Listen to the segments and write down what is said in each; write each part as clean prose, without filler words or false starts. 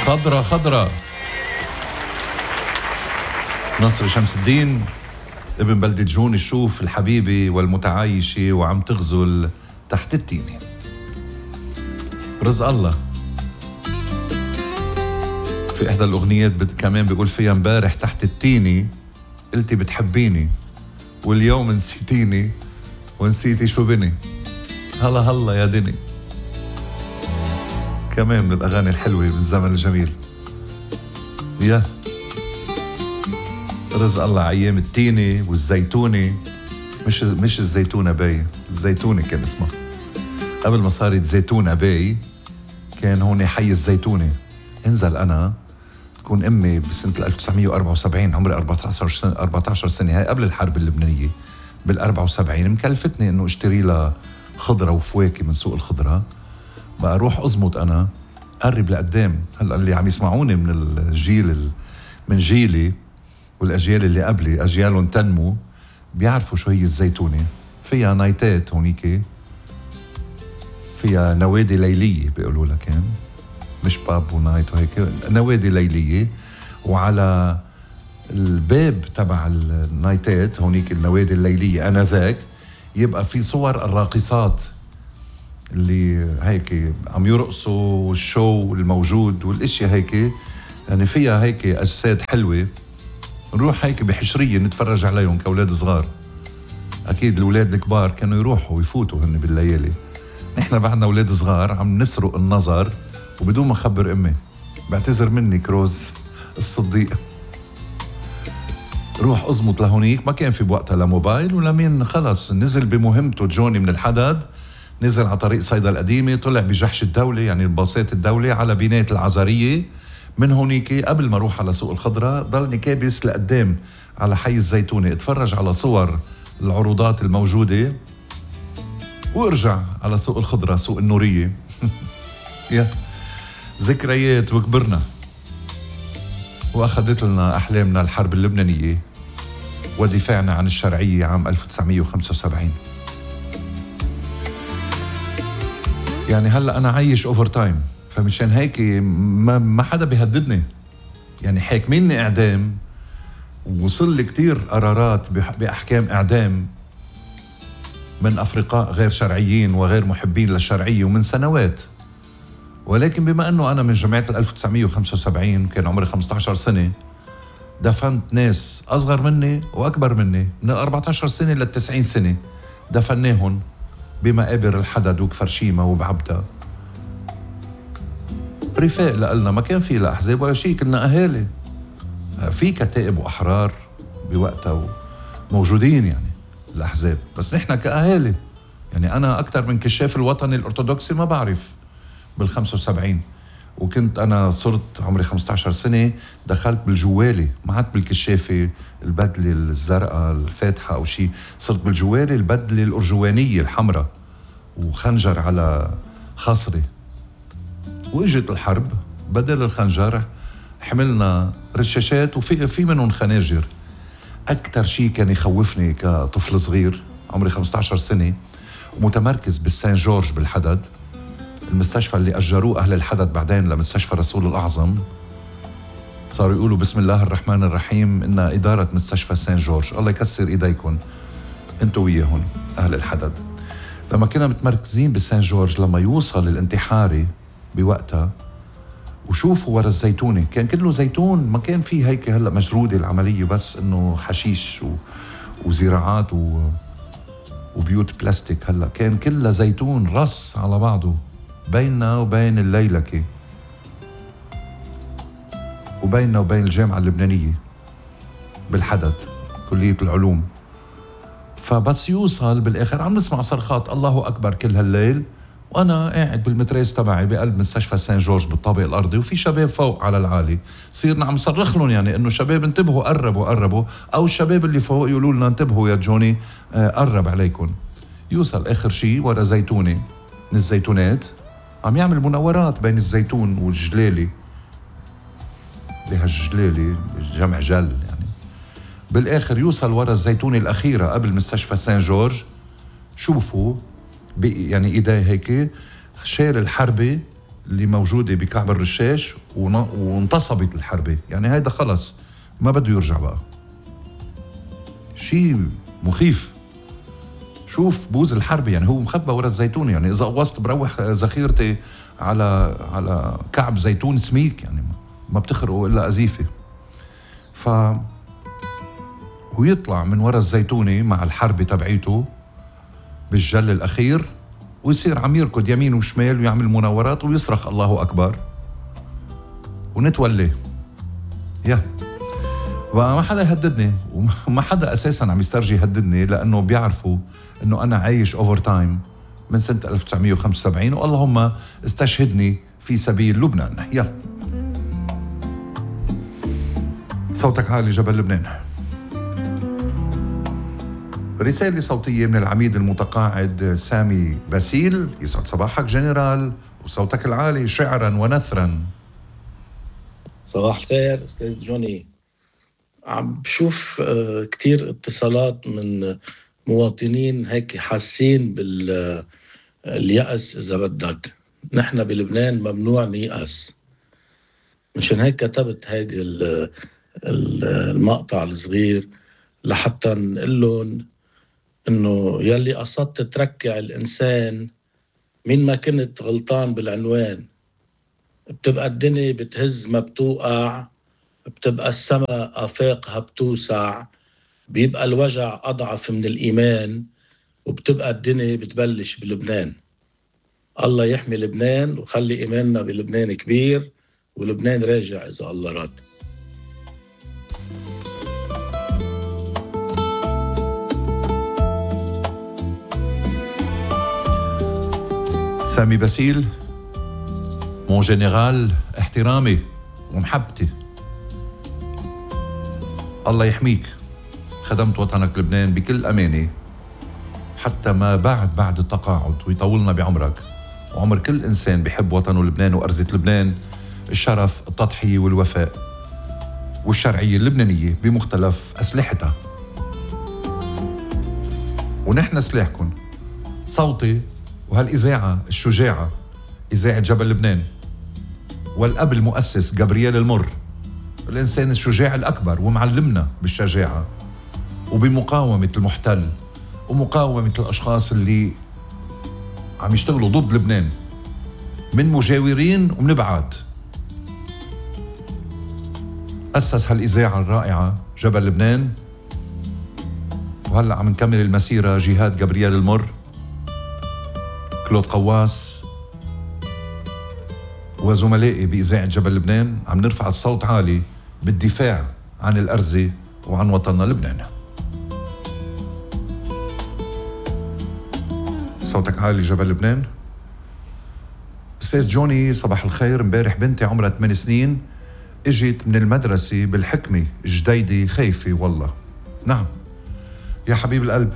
خضرة خضرة. نصر شمس الدين ابن بلدة جون الشوف الحبيبة والمتعايشة وعم تغزل تحت التينة. رزق الله في إحدى الأغنيات كمان بيقول فيها امبارح تحت التينة قلتي بتحبيني واليوم نسيتيني ونسيتي شو بني. هلا هلا يا دني. كمان من الأغاني الحلوة بالزمن الجميل. يا رزق الله عيام التينة والزيتونة. مش الزيتونة باي، الزيتونة كان اسمها قبل ما صارت زيتونة باي. كان هون حي الزيتونة. انزل أنا تكون أمي بسنة 1974 عمري 14 سنة. هاي قبل الحرب اللبنانية. بال74 مكلفتني إنه اشتري لها خضرة وفواكه من سوق الخضرة. بقى أروح أزمط أنا قرب لقدام. هلا اللي عم يسمعوني من الجيل من جيلي والأجيال اللي قبلي أجيالهم تنمو بيعرفوا شو هي الزيتونة. فيها نايتات هونيك، فيها نوادي ليلية بيقولوا لها كان، مش باب ونايت وهيك، نوادي ليلية. وعلى الباب تبع النايتات هونيك النوادي الليلية آنذاك يبقى في صور الراقصات اللي هيك عم يرقصوا والشو الموجود والاشياء هيك. يعني فيها هيك أجساد حلوة. نروح هيك بحشرية نتفرج عليهم كأولاد صغار. أكيد الأولاد الكبار كانوا يروحوا ويفوتوا هن بالليالي. نحن بعدنا أولاد صغار عم نسرق النظر وبدون ما أخبر أمي. بعتذر مني كروز الصديق. روح أزمط لهونيك. ما كان في بوقتها لا موبايل ولا مين. خلص نزل بمهمته جوني من الحدد. نزل على طريق صيدا القديمة، طلع بجحش الدولة يعني الباصات الدولة على بناية العزارية. من هونيك قبل ما اروح على سوق الخضرة ضلني كابس لقدام على حي الزيتونة اتفرج على صور العروضات الموجودة وارجع على سوق الخضرة سوق النورية. يا ذكريات. وكبرنا واخذت لنا احلامنا الحرب اللبنانية ودفاعنا عن الشرعية عام 1975. يعني هلا انا عايش اوفر تايم، فمشان هيك ما حدا بيهددني. يعني حاكميني اعدام ووصل لي كتير قرارات باحكام اعدام من افرقاء غير شرعيين وغير محبين للشرعيه ومن سنوات. ولكن بما انه انا من جمعيه 1975 كان عمري 15 سنه، دفنت ناس اصغر مني واكبر مني من 14 سنه ل 90 سنه. دفناهم بمقابر الحدد وكفرشيمه وبعبده. رفاق لقلنا، ما كان في لا أحزاب ولا شيء، كنا أهالي. في كتائب وأحرار بوقتها موجودين يعني الأحزاب، بس نحن كأهالي. يعني أنا أكتر من كشاف الوطني الأرثوذكسي ما بعرف بال75. وكنت أنا صرت عمري 15 سنة دخلت بالجوالي، ما عدت بالكشافة البدلة الزرقاء الفاتحة أو شيء. صرت بالجوالي البدلة الأرجوانية الحمراء وخنجر على خصري. واجت الحرب بدل الخنجر حملنا رشاشات وفي منهم خناجر. أكتر شيء كان يخوفني كطفل صغير عمري 15 سنة ومتمركز بالسان جورج بالحدد، المستشفى اللي أجروه أهل الحدد بعدين لمستشفى رسول الأعظم. صاروا يقولوا بسم الله الرحمن الرحيم إن إدارة مستشفى سان جورج. الله يكسر إيديكم أنتوا وياهم أهل الحدد. لما كنا متمركزين بالسان جورج، لما يوصل الانتحاري بوقتها وشوفوا ورا الزيتونة كان كله زيتون، ما كان فيه هيك هلأ مجرودة العملية، بس إنه حشيش وزراعات وبيوت بلاستيك. هلأ كان كلها زيتون رص على بعضه بيننا وبين الليلكة وبيننا وبين الجامعة اللبنانية بالحدد كلية العلوم. فبس يوصل بالآخر عم نسمع صرخات الله أكبر كل هالليل، وأنا قاعد بالمتريس تبعي بقلب مستشفى سان جورج بالطابق الأرضي، وفي شباب فوق على العالي. صيرنا عم صرخ لهم يعني إنه شباب انتبهوا قربوا، أو الشباب اللي فوق يقولوا لنا انتبهوا يا جوني قرب عليكم. يوصل آخر شيء ورا زيتونة من الزيتونات عم يعمل مناورات بين الزيتون والجلالي. بهالجلالي جمع جل يعني. بالآخر يوصل ورا الزيتونة الأخيرة قبل مستشفى سان جورج. شوفوا يعني إيديه هيك شال الحربة اللي موجودة بكعب الرشاش وانتصبت الحربة. يعني هيدا خلص ما بده يرجع بقى. شيء مخيف. شوف بوز الحربة، يعني هو مخبى ورا الزيتون. يعني إذا قوصت بروح ذخيرتي على كعب زيتون سميك، يعني ما بتخرقه إلا أزيفة. ويطلع من ورا الزيتونة مع الحربة تبعيته بالجل الأخير، ويصير عم يركض يمين وشمال ويعمل مناورات ويصرخ الله أكبر ونتولي. وما حدا يهددني، وما حدا أساساً عم يسترجي يهددني، لأنه بيعرفوا أنه أنا عايش أوفر تايم من سنة 1975، واللهم استشهدني في سبيل لبنان. صوتك عالي جبل لبنان. رسالة صوتية من العميد المتقاعد سامي باسيل. يسعد صباحك جنرال، وصوتك العالي شعراً ونثراً. صباح الخير أستاذ جوني. عم بشوف كتير اتصالات من مواطنين هيك حاسين باليأس. إذا بدك، نحن بلبنان ممنوع نيأس، مشان هيك كتبت هيدي المقطع الصغير لحتى نقلن إنه يلي قصدت تركع الإنسان مين ما كنت غلطان بالعنوان. بتبقى الدنيا بتهز ما بتوقع، بتبقى السماء آفاقها بتوسع، بيبقى الوجع أضعف من الإيمان، وبتبقى الدنيا بتبلش بلبنان. الله يحمي لبنان وخلي إيماننا بلبنان كبير، ولبنان راجع إذا الله راد. سامي باسيل مون جنرال، احترامي ومحبتي. الله يحميك. خدمت وطنك لبنان بكل أمانة حتى ما بعد التقاعد، ويطولنا بعمرك وعمر كل إنسان بيحب وطنه لبنان وأرزة لبنان. الشرف، التضحية والوفاء والشرعية اللبنانية بمختلف أسلحتها، ونحن سلاحكم. صوتي وهالإذاعة الشجاعة، إذاعة جبل لبنان، والأب المؤسس جابرييل المر، الإنسان الشجاع الأكبر، ومعلمنا بالشجاعة وبمقاومة المحتل ومقاومة الأشخاص اللي عم يشتغلوا ضد لبنان من مجاورين ومن بعاد. أسس هالإذاعة الرائعة جبل لبنان، وهلأ عم نكمل المسيرة جهاد جابرييل المر، كلود قواس وزملائي بإذاعة جبل لبنان. عم نرفع الصوت عالي بالدفاع عن الأرزة وعن وطننا لبنان. صوتك عالي جبل لبنان. أستاذ جوني صباح الخير. امبارح بنتي عمرها 8 سنين اجت من المدرسة بالحكمة جديدة خايفة والله. نعم يا حبيب القلب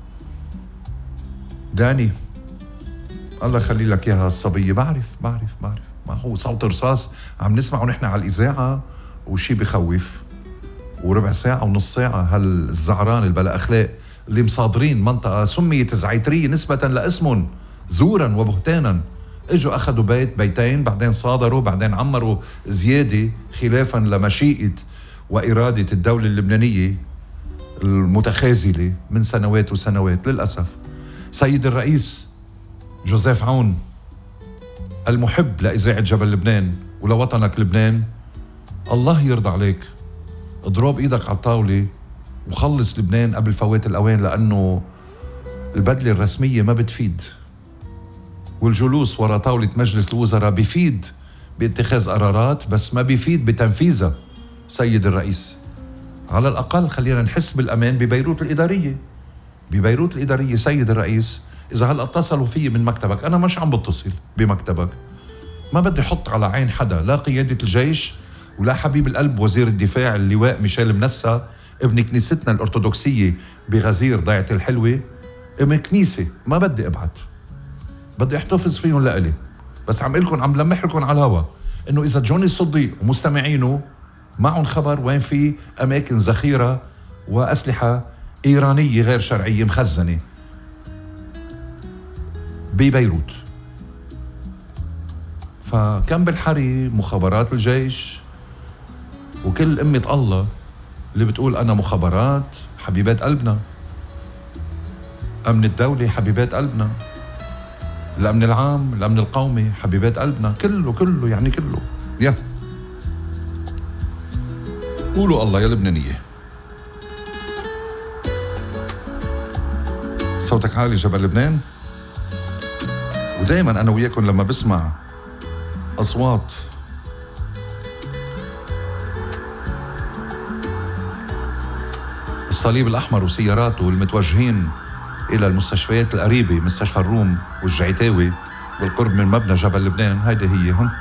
داني، الله يخلي لك اياها الصبية. بعرف ما هو صوت رصاص عم نسمعه نحن على الإذاعة وشي بخوف، وربع ساعة ونص ساعة هالزعران البلا أخلاق اللي مصادرين منطقة سميت زعيترية نسبة لاسمهم زورا وبهتانا. اجوا أخذوا بيتين، بعدين صادروا، بعدين عمروا زيادة خلافا لمشيئة وإرادة الدولة اللبنانية المتخاذلة من سنوات وسنوات. للأسف سيد الرئيس جوزيف عون المحب لإذاعة جبل لبنان ولوطنك لبنان، الله يرضى عليك، اضرب ايدك على الطاولة وخلص لبنان قبل فوات الأوان، لأنه البدلة الرسمية ما بتفيد، والجلوس وراء طاولة مجلس الوزراء بيفيد باتخاذ قرارات بس ما بيفيد بتنفيذها. سيد الرئيس، على الأقل خلينا نحس بالأمان ببيروت الإدارية. ببيروت الإدارية سيد الرئيس، إذا هلأ اتصلوا فيه من مكتبك، أنا مش عم بتصل بمكتبك، ما بدي حط على عين حدا، لا قيادة الجيش ولا حبيب القلب وزير الدفاع اللواء ميشيل منسى ابن كنيستنا الأرثوذكسية بغزير ضيعة الحلوة، ابن كنيسة. ما بدي ابعت، بدي احتفظ فيهم لإلي. بس عم قلكن، عم لمح لكم على الهوا انه اذا جوني الصديق ومستمعينه معهم خبر وين في اماكن ذخيرة واسلحة ايرانية غير شرعية مخزنة ببيروت، فكان بالحري مخابرات الجيش وكل أمة الله اللي بتقول أنا مخابرات، حبيبات قلبنا. أمن الدولة حبيبات قلبنا، الأمن العام، الأمن القومي حبيبات قلبنا، كله يعني كله. يا قولوا الله يا لبنانية. صوتك عالي جبل لبنان. ودايما أنا وياكم لما بسمع أصوات الصليب الأحمر وسياراته المتوجهين إلى المستشفيات القريبة، مستشفى الروم والجعيتاوي بالقرب من مبنى جبل لبنان، هيدي هي هم.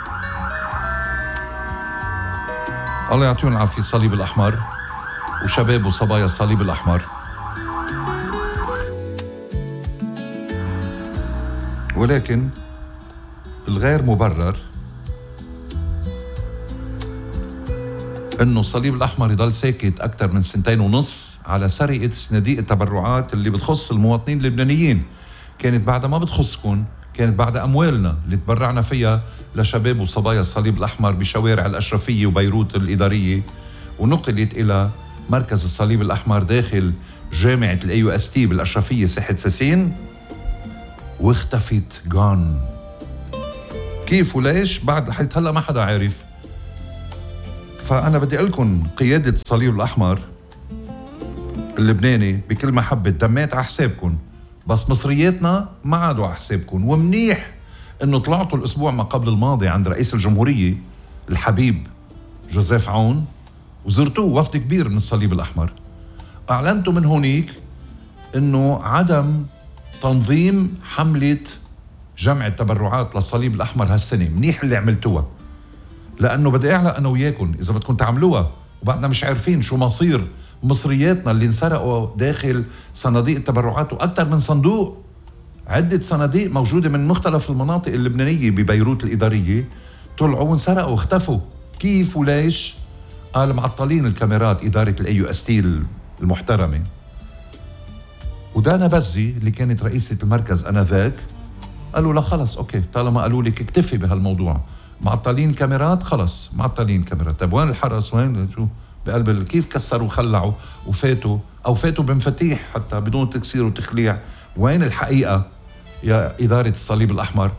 الله يعطيهم العافية الصليب الأحمر وشباب وصبايا الصليب الأحمر. ولكن الغير مبرر انه الصليب الاحمر يضل ساكت اكثر من 2.5 سنين على سرقه صناديق التبرعات اللي بتخص المواطنين اللبنانيين. كانت بعدها ما بتخصكم، كانت بعد اموالنا اللي تبرعنا فيها لشباب وصبايا الصليب الاحمر بشوارع الاشرفيه وبيروت الاداريه، ونقلت الى مركز الصليب الاحمر داخل جامعه AUST بالاشرفيه ساحه ساسين، واختفت جون. كيف وليش؟ بعد حيث هلا ما حدا عارف. فأنا بدي أقول لكم قيادة الصليب الأحمر اللبناني بكل محبة دمات على حسابكم، بس مصرياتنا ما عادوا على حسابكم. ومنيح إنه طلعتوا الأسبوع ما قبل الماضي عند رئيس الجمهورية الحبيب جوزيف عون وزرتوه وفد كبير من الصليب الأحمر. أعلنتوا من هونيك إنه عدم تنظيم حملة جمع التبرعات للصليب الأحمر هالسنة. منيح اللي عملتوها، لأنه بدي أعلق أنا وياكم إذا بدكم تعملوها وبعدنا مش عارفين شو مصير مصرياتنا اللي انسرقوا داخل صناديق التبرعات، وأكثر من صندوق، عدة صناديق موجودة من مختلف المناطق اللبنانية ببيروت الإدارية، طلعوا وانسرقوا واختفوا. كيف وليش؟ قال معطلين الكاميرات إدارة AUST المحترمة. ودانا بزي اللي كانت رئيسة المركز أنذاك قالوا لا خلص أوكي، طالما قالوا لك اكتفي بهالموضوع، معطلين كاميرات، خلص معطلين كاميرات. طيب وين الحرس؟ وين شو بقلب كيف كسروا وخلعوا وفاتوا او فاتوا بمفاتيح حتى بدون تكسير وتخليع؟ وين الحقيقة يا إدارة الصليب الأحمر؟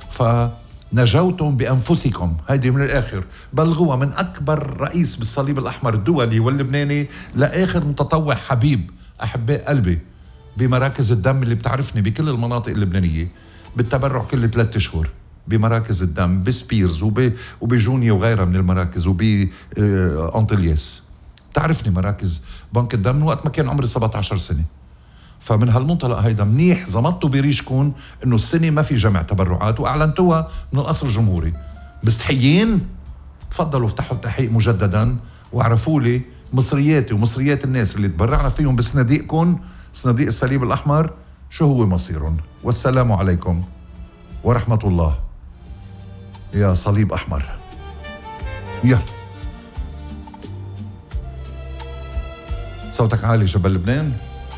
فنجوتم بأنفسكم، هيدي من الآخر. بلغوها من أكبر رئيس بالصليب الأحمر الدولي واللبناني لآخر متطوع حبيب أحباء قلبي بمراكز الدم اللي بتعرفني بكل المناطق اللبنانية، بالتبرع كل 3 أشهر بمراكز الدم، بسبيرز وبجونيا وغيرها من المراكز، وبأنطلياس. تعرفني مراكز بنك الدم من وقت ما كان عمري 17 سنة. فمن هالمنطلق هيدا منيح زمطتوا بريشكم انه السنة ما في جمع تبرعات واعلنتوها من القصر الجمهوري. مستحيين؟ تفضلوا افتحوا التحقيق مجددا واعرفوا لي مصرياتي ومصريات الناس اللي تبرعنا فيهم بصناديقكم، صناديق الصليب الأحمر، شو هو مصيرهم. والسلام عليكم ورحمة الله يا صليب أحمر. يلا صوتك عالي جبل لبنان.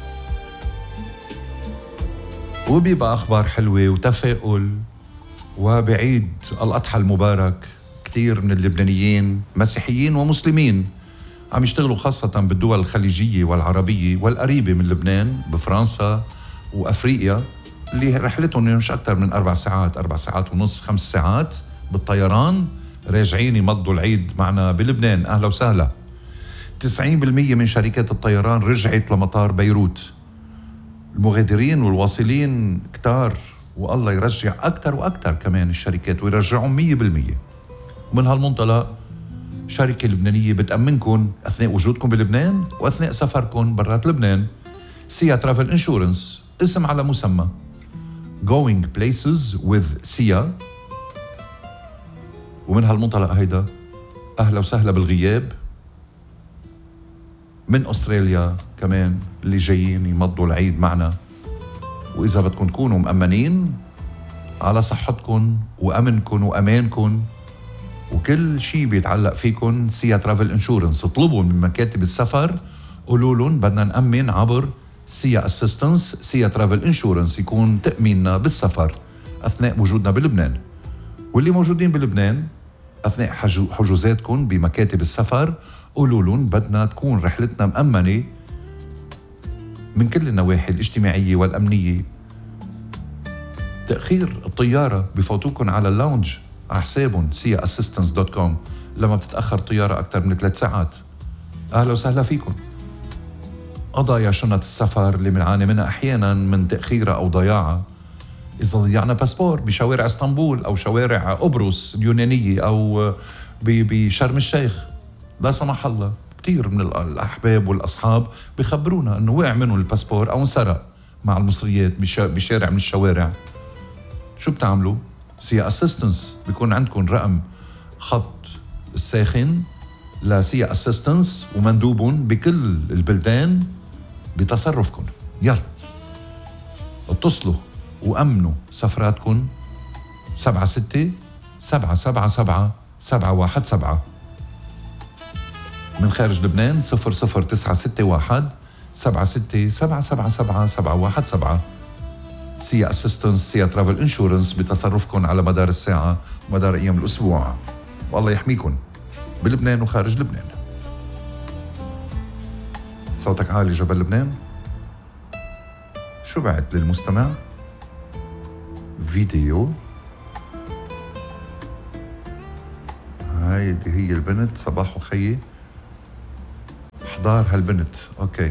وبيبقى أخبار حلوة وتفاؤل. وبعيد الأضحى المبارك كتير من اللبنانيين مسيحيين ومسلمين عم يشتغلوا خاصة بالدول الخليجية والعربية والقريبة من لبنان بفرنسا وأفريقيا، اللي رحلتهم مش أكتر من 4 ساعات، 4 ساعات ونص، 5 ساعات بالطيران، راجعين يمضوا العيد معنا بلبنان. أهلا وسهلا. 90% من شركات الطيران رجعت لمطار بيروت. المغادرين والواصلين كتار، والله يرجع أكتر وأكتر كمان الشركات ويرجعهم 100%. ومن هالمنطلق شركة لبنانية بتأمنكم أثناء وجودكم بلبنان وأثناء سفركم برات لبنان. سيا ترافل انشورنس، اسم على مسمى، Going Places with سيا. ومن هالمنطلق هيدا أهلا وسهلا بالغياب من أستراليا كمان اللي جايين يمضوا العيد معنا. وإذا بدكم تكونوا مأمنين على صحتكم وأمنكم وأمانكم وكل شيء بيتعلق فيكم، سيا ترافل انشورنس اطلبوا من مكاتب السفر، قولوا لهم بدنا نأمن عبر سيا اسيستنس، سيا ترافل انشورنس، يكون تأميننا بالسفر أثناء وجودنا بلبنان. واللي موجودين بلبنان أثناء حجوزاتكم بمكاتب السفر قولوا لهم بدنا تكون رحلتنا مأمنة من كل النواحي الاجتماعية والأمنية. تأخير الطيارة بفوتوكم على اللونج على حسابهم siaassistance.com لما بتتأخر طيارة أكثر من 3 ساعات. أهلا وسهلا فيكم. قضايا شنط السفر اللي بنعاني منها أحيانا من تأخيرها أو ضياعها. إذا ضيعنا باسبور بشوارع اسطنبول أو شوارع قبرص اليونانية أو بشرم الشيخ لا سمح الله، كتير من الأحباب والأصحاب بيخبرونا أنه وقع منهم الباسبور أو انسرق مع المصريات بشارع من الشوارع. شو بتعملوا؟ سيا أسيستنس بيكون عندكم رقم خط الساخن لسيا أسيستنس ومندوبهم بكل البلدان بتصرفكم. يلا اتصلوا وأمنوا سفراتكم 76-777-717 من خارج لبنان 00961 76-777-717. سيا أسيستنس سيا ترافل انشورنس بتصرفكم على مدار الساعة ومدار أيام الأسبوع، والله يحميكم بلبنان وخارج لبنان. صوتك عالي جبل لبنان. شو بعت للمستمع؟ فيديو. هايدي هي البنت. صباح وخيي. احضار هالبنت. اوكي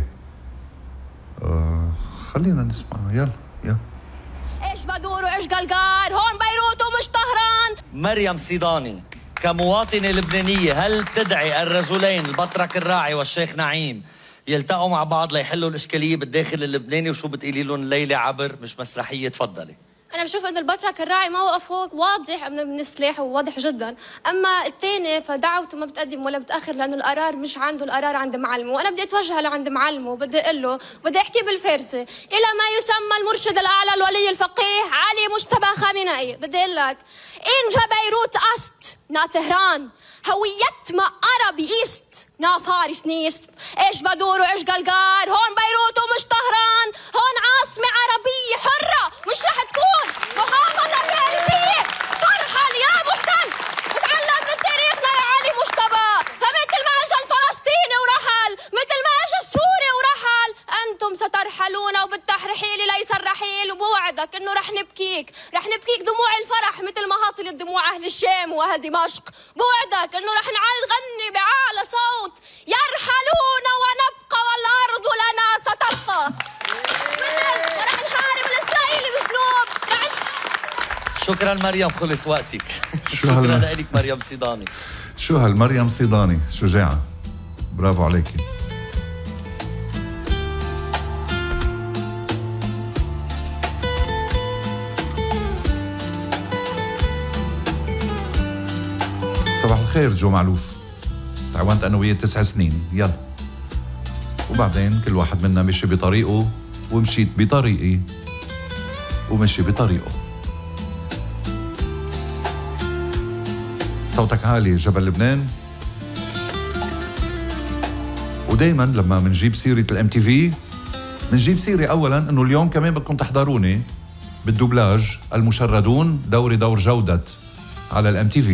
خلينا نسمعها. يلا ايش بدور وايش قلقار، هون بيروت ومش طهران. مريم صيداني كمواطنة لبنانية، هل تدعي الرجلين البطرك الراعي والشيخ نعيم يلتقوا مع بعض ليحلوا الإشكالية بالداخل اللبناني؟ وشو بتقولي لهم الليلة عبر مش مسرحية؟ تفضلي. أنا بشوف إنه البطرك الراعي موقفه واضح من السلاح وواضح جدا، أما الثاني فدعوته ما بتقدم ولا بتأخر لأنه القرار مش عنده، القرار عند معلمه، وأنا بدي أتوجه لعند معلمه وبدي أقول له بدي أحكي بالفارسي إلى ما يسمى المرشد الأعلى الولي الفقيه علي مجتبى خامنئي. بدي أقول لك إن بيروت أست نا طهران هويت ما عربي إيست نا فارس نيست. إيش بدور وإيش قلقار، هون بيروت ومش طهران، هون عاصمة عربية حرة مش رح تكون محافظة فارسية. ترحل يا محتل وتعلم من تاريخنا يا علي مجتبى، فمثل ما اجى الفلسطيني ورحل، مثل ما اجى السوري ورحل، أنتم سترحلون وبالترحيل ليس الرحيل. وبوعدك إنه رح نبكيك دموع الفرح مثل ما هاطلت دموع أهل الشام وأهل دمشق. بوعدك إنه رح نغني بأعلى صوت يرحلون ونبقى والأرض لنا ستبقى، ورح نحارب الإسرائيلي بجنوب. شكرا مريم، خلص وقتك. شكرا لك مريم صيداني. شو هالمريم صيداني شجاعة، برافو عليكي. صباح الخير جو معلوف. تعاونت أنا وياه 9 سنين. يلا وبعدين كل واحد منا مشي بطريقه ومشيت بطريقي ومشي بطريقه. صوتك عالي جبل لبنان. ودايما لما منجيب سيرة الMTV منجيب سيرة أولا أنه اليوم كمان بدكم تحضروني بالدوبلاج المشردون، دور جودة على الMTV.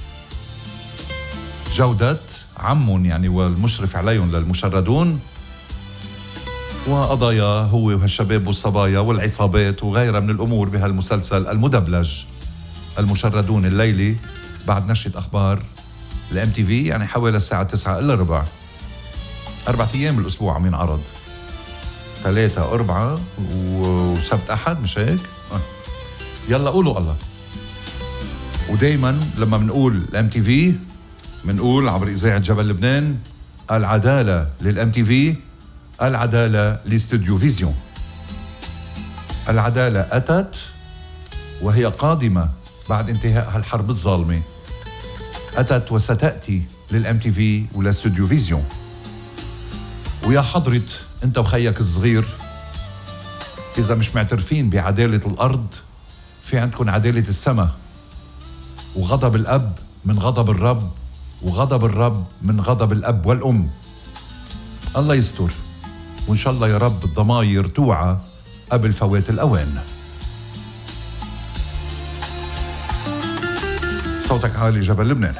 جودة عمون يعني والمشرف عليهم للمشردون، وقضايا هو وهالشباب والصبايا والعصابات وغيرها من الأمور بهالمسلسل المدبلج المشردون الليلي بعد نشرة أخبار الMTV، يعني حوالي الساعة 9 إلا ربع. 4 أيام بالأسبوع عم ينعرض، 3 4 وسبت أحد، مش هيك؟ يلا قولوا الله. ودايما لما بنقول الMTV منقول عبر إذاعة جبل لبنان العدالة للMTV، العدالة لاستوديو فيزيون. العدالة أتت وهي قادمة بعد انتهاء هالحرب الظالمة، أتت وستأتي للMTV ولاستوديو فيزيون. ويا حضرة انت وخيك الصغير، إذا مش معترفين بعدالة الأرض في عندكم عدالة السماء، وغضب الأب من غضب الرب، وغضب الرب من غضب الأب والأم. الله يستر، وإن شاء الله يا رب الضماير توعى قبل فوات الأوان. صوتك عالي جبل لبنان.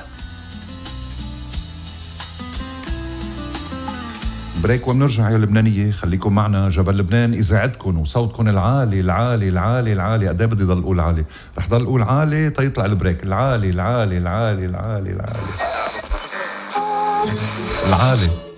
بريك وبنرجع يا لبنانية. خليكم معنا. جبل لبنان إذاعتكم وصوتكم العالي العالي العالي العالي. قد ايه بدي ضل أقول عالي؟ رح ضل أقول عالي تيطلع البريك. العالي العالي العالي العالي العالي العالي